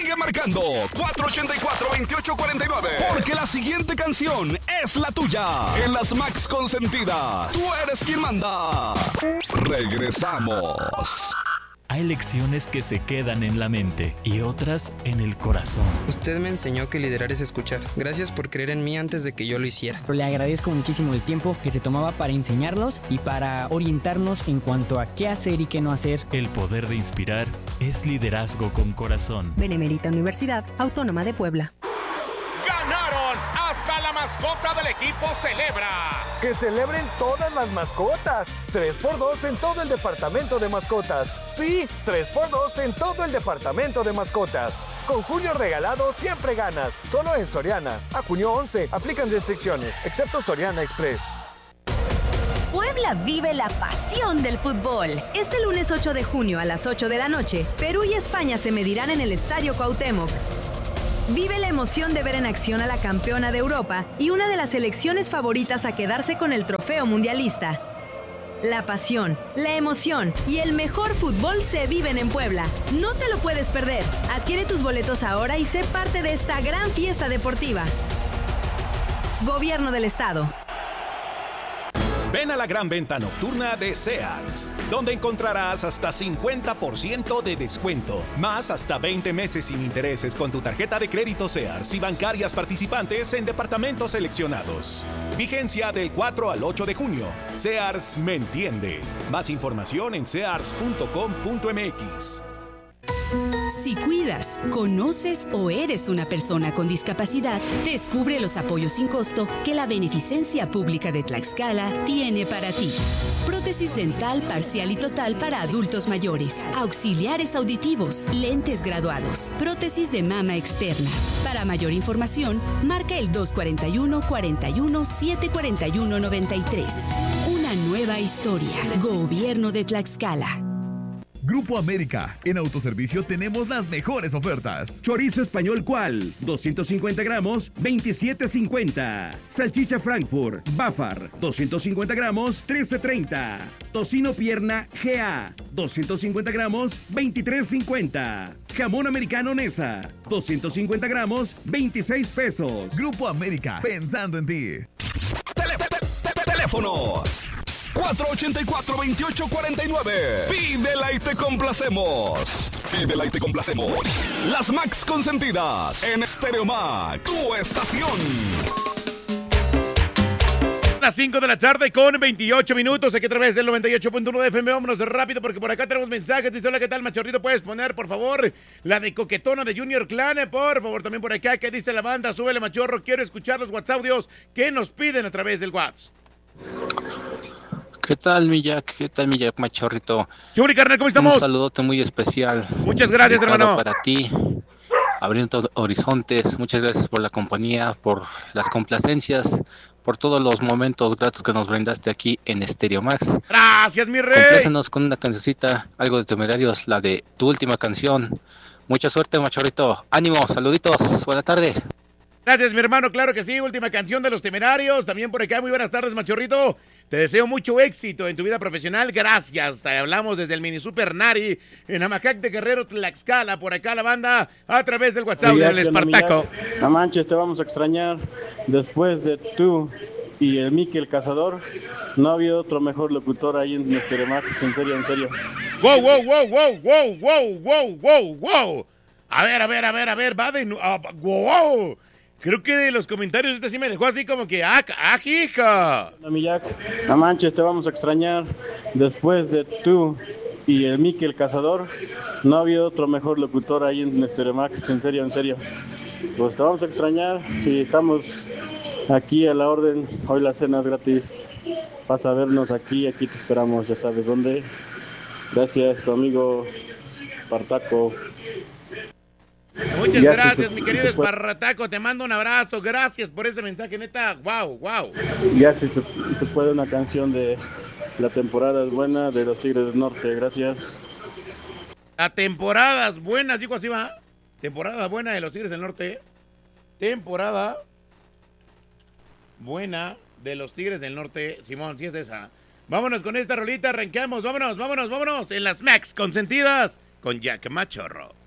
Sigue marcando 484-2849, porque la siguiente canción es la tuya. En las Max Consentidas, tú eres quien manda. Regresamos. Hay lecciones que se quedan en la mente y otras en el corazón. Usted me enseñó que liderar es escuchar. Gracias por creer en mí antes de que yo lo hiciera. Pero le agradezco muchísimo el tiempo que se tomaba para enseñarnos y para orientarnos en cuanto a qué hacer y qué no hacer. El poder de inspirar es liderazgo con corazón. Benemérita Universidad Autónoma de Puebla. ¡Ganaron! ¡Hasta la mascota del equipo celebra! ¡Que celebren todas las mascotas! 3x2 en todo el departamento de mascotas. Sí, 3x2 en todo el departamento de mascotas. Con junio regalado siempre ganas. Solo en Soriana. A junio 11 aplican restricciones, excepto Soriana Express. Puebla vive la pasión del fútbol. Este lunes 8 de junio a las 8 de la noche, Perú y España se medirán en el Estadio Cuauhtémoc. Vive la emoción de ver en acción a la campeona de Europa y una de las selecciones favoritas a quedarse con el trofeo mundialista. La pasión, la emoción y el mejor fútbol se viven en Puebla. No te lo puedes perder. Adquiere tus boletos ahora y sé parte de esta gran fiesta deportiva. Gobierno del Estado. Ven a la gran venta nocturna de Sears, donde encontrarás hasta 50% de descuento, más hasta 20 meses sin intereses con tu tarjeta de crédito Sears y bancarias participantes en departamentos seleccionados. Vigencia del 4 al 8 de junio. Sears me entiende. Más información en sears.com.mx. Si cuidas, conoces o eres una persona con discapacidad, descubre los apoyos sin costo que la Beneficencia Pública de Tlaxcala tiene para ti. Prótesis dental parcial y total para adultos mayores, auxiliares auditivos, lentes graduados, prótesis de mama externa. Para mayor información, marca el 241-41-741-93. Una nueva historia. Gobierno de Tlaxcala. Grupo América, en autoservicio tenemos las mejores ofertas. Chorizo español ¿cuál? 250 gramos, 27.50. Salchicha Frankfurt, Bafar, 250 gramos, 13.30. Tocino pierna GA, 250 gramos, 23.50. Jamón americano Nesa, 250 gramos, 26 pesos. Grupo América, pensando en ti. Teléfono 484-2849. Pídela y te complacemos. Pídela y te complacemos. Las Max Consentidas en Stereo Max, tu estación. Las 5 de la tarde con 28 minutos, aquí a través del 98.1 de FM. Vámonos rápido porque por acá tenemos mensajes. Dice: hola, ¿qué tal, Machorrito? ¿Puedes poner, por favor, la de Coquetona de Junior Clan? Por favor, también por acá. ¿Qué dice la banda? Súbele, Machorro. Quiero escuchar los WhatsApp audios que nos piden a través del WhatsApp. ¿Qué tal, mi Jack? ¿Qué tal, mi Jack Machorrito? Chuli, carnal, ¿cómo estamos? Un saludote muy especial. Muchas gracias, hermano. Para ti, abriendo horizontes. Muchas gracias por la compañía, por las complacencias, por todos los momentos gratos que nos brindaste aquí en Stereo Max. Gracias, mi rey. Complácenos con una cancioncita, algo de Temerarios, la de tu última canción. Mucha suerte, Machorrito. Ánimo, saluditos. Buena tarde. Gracias, mi hermano. Claro que sí. Última canción de los Temerarios. También por acá. Muy buenas tardes, Machorrito. Te deseo mucho éxito en tu vida profesional. Gracias. Te hablamos desde el Mini Super Nari en Amacac de Guerrero, Tlaxcala. Por acá la banda a través del WhatsApp del Espartaco. No manches, te vamos a extrañar. Después de tú y el Mickey el Cazador, no ha habido otro mejor locutor ahí en Stereo Max. En serio, en serio. Wow, wow, wow, wow, wow, wow, wow, wow, wow. A ver, va de wow. Creo que de los comentarios sí me dejó así como que hija. No, mi Jack, no manches, te vamos a extrañar. Después de tú y el Mickey el Cazador, no ha habido otro mejor locutor ahí en Stereo Max. En serio, en serio. Pues te vamos a extrañar y estamos aquí a la orden. Hoy la cena es gratis. Pasa a vernos aquí te esperamos, ya sabes dónde. Gracias, tu amigo Espartaco. Muchas gracias, mi querido Espartaco. Te mando un abrazo. Gracias por ese mensaje, neta. Wow. Ya si se puede una canción de La temporada es buena de los Tigres del Norte. Gracias. La temporada es buena, digo así va. Temporada buena de los Tigres del Norte. Temporada buena de los Tigres del Norte. Simón, si es esa. Vámonos con esta rolita, arrancamos. Vámonos. En las Max Consentidas con Jack Machorro.